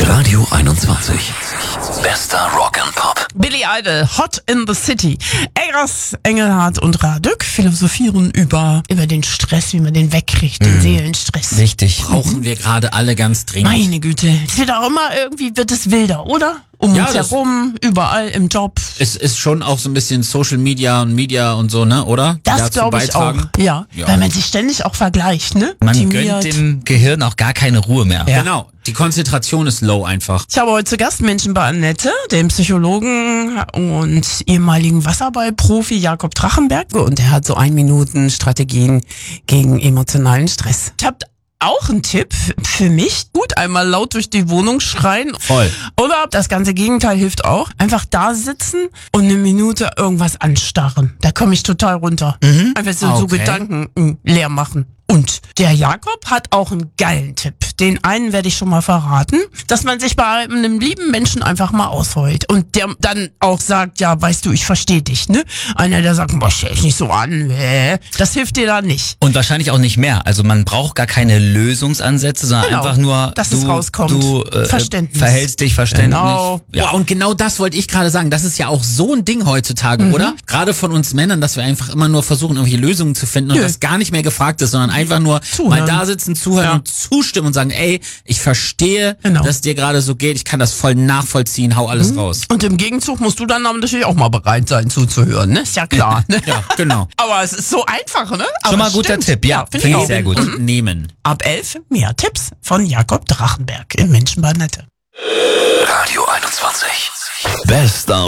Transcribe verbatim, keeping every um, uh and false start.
Radio einundzwanzig. Bester Rock and Pop. Billy Idol, Hot in the City. Eggers, Engelhardt und Radück philosophieren über, über den Stress, wie man den wegkriegt, den Mhm. Seelenstress. Richtig. Brauchen wir gerade alle ganz dringend. Meine Güte. Es wird auch immer irgendwie, wird es wilder, oder? Um Ja, uns das- herum, überall im Job. Es ist schon auch so ein bisschen Social Media und Media und so, ne, oder? Die Das dazu glaube ich auch. beitragen. Ja, Ja. weil man sich ständig auch vergleicht, ne? Man Optimiert. gönnt dem Gehirn auch gar keine Ruhe mehr. Ja. Genau. Die Konzentration ist low einfach. Ich habe heute zu Gast Menschen bei Annette, dem Psychologen und ehemaligen Wasserballprofi Jakob Drachenberg. Und er hat so ein Minuten Strategien gegen emotionalen Stress. Ich habe auch einen Tipp für mich. Gut, einmal laut durch die Wohnung schreien. Voll. Oder das ganze Gegenteil hilft auch. Einfach da sitzen und eine Minute irgendwas anstarren. Da komme ich total runter. Einfach so, so Okay. Gedanken mh, leer machen. Und der Jakob hat auch einen geilen Tipp. Den einen werde ich schon mal verraten, dass man sich bei einem lieben Menschen einfach mal ausheult. Und der dann auch sagt, ja, weißt du, ich verstehe dich, ne? Einer, der sagt, boah, stell dich nicht so an, äh. Das hilft dir da nicht. Und wahrscheinlich auch nicht mehr. Also man braucht gar keine Lösungsansätze, sondern Genau, einfach nur, dass du, es rauskommt. du äh, Verständnis. verhältst dich verständlich. Genau. Ja, und genau das wollte ich gerade sagen. Das ist ja auch so ein Ding heutzutage, oder? Gerade von uns Männern, dass wir einfach immer nur versuchen, irgendwelche Lösungen zu finden und Nö. das gar nicht mehr gefragt ist, sondern einfach nur Zuhören. mal da sitzen, zuhören Ja. und zustimmen und sagen, ey, ich verstehe, Genau. dass dir gerade so geht, ich kann das voll nachvollziehen, hau alles raus. Und im Gegenzug musst du dann aber natürlich auch mal bereit sein zuzuhören, ne? Ist ja klar, ne? Ja, genau. Aber es ist so einfach, ne? Aber Schon mal es guter stimmt. Tipp, ja, find finde ich auch. sehr gut. Und nehmen. Ab elf mehr Tipps von Jakob Drachenberg im Menschen bei Annette. Radio einundzwanzig. Bester